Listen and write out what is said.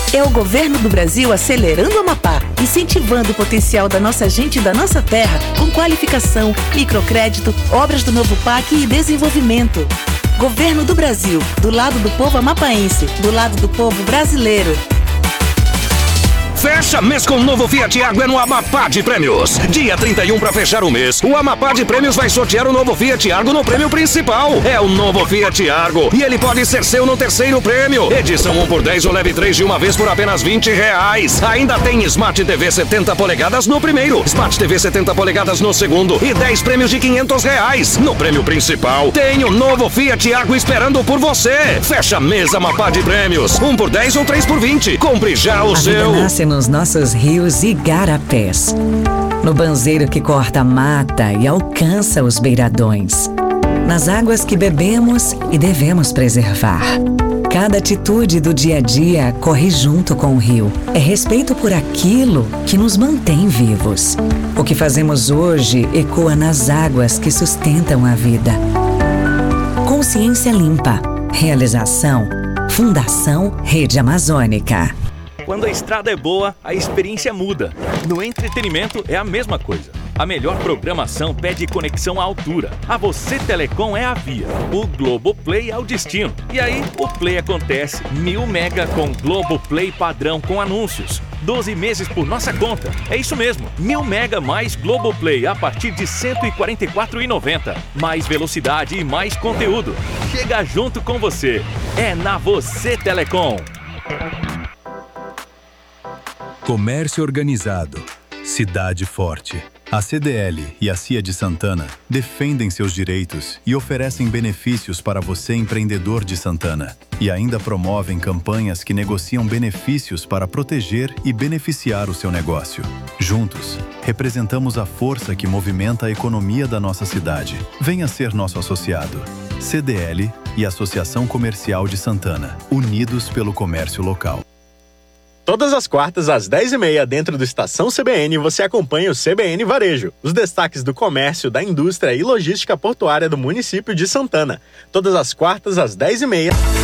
É o governo do Brasil acelerando o Amapá, incentivando o potencial da nossa gente e da nossa terra com qualificação, microcrédito, obras do novo PAC e desenvolvimento. Governo do Brasil, do lado do povo amapaense, do lado do povo brasileiro. Fecha mês com o novo Fiat Argo é no Amapá de Prêmios. Dia 31 para fechar o mês, o Amapá de Prêmios vai sortear o novo Fiat Argo no prêmio principal. É o novo Fiat Argo e ele pode ser seu no terceiro prêmio. Edição 1x10 ou leve 3 de uma vez por apenas R$20. Ainda tem Smart TV 70 polegadas no primeiro, Smart TV 70 polegadas no segundo e 10 prêmios de R$500. No prêmio principal, tem o novo Fiat Argo esperando por você. Fecha mês Amapá de Prêmios. 1x10 ou 3x20. Compre já o seu. Nos nossos rios e igarapés, no banzeiro que corta a mata e alcança os beiradões, nas águas que bebemos e devemos preservar. Cada atitude do dia a dia corre junto com o rio. É respeito por aquilo que nos mantém vivos. O que fazemos hoje ecoa nas águas que sustentam a vida. Consciência Limpa. Realização Fundação Rede Amazônica. Quando a estrada é boa, a experiência muda. No entretenimento é a mesma coisa. A melhor programação pede conexão à altura. A Você Telecom é a via. O Globoplay é o destino. E aí, o Play acontece. 1000 mega com Globoplay padrão com anúncios. 12 meses por nossa conta. É isso mesmo. 1000 mega mais Globoplay a partir de R$ 144,90. Mais velocidade e mais conteúdo. Chega junto com você. É na Você Telecom. Comércio organizado. Cidade forte. A CDL e a CIA de Santana defendem seus direitos e oferecem benefícios para você, empreendedor de Santana. E ainda promovem campanhas que negociam benefícios para proteger e beneficiar o seu negócio. Juntos, representamos a força que movimenta a economia da nossa cidade. Venha ser nosso associado. CDL e Associação Comercial de Santana, unidos pelo comércio local. Todas as quartas, às 10h30, dentro do Estação CBN, você acompanha o CBN Varejo, os destaques do comércio, da indústria e logística portuária do município de Santana. Todas as quartas, às 10h30.